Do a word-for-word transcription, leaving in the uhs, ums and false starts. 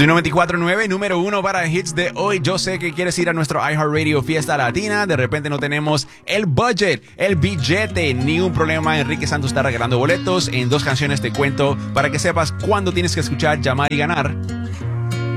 Soy noventa y cuatro punto nueve, número uno para hits de hoy. Yo sé que quieres ir a nuestro iHeartRadio Fiesta Latina. De repente no tenemos el budget, el billete, ni un problema. Enrique Santos está regalando boletos. En dos canciones te cuento para que sepas cuándo tienes que escuchar, llamar y ganar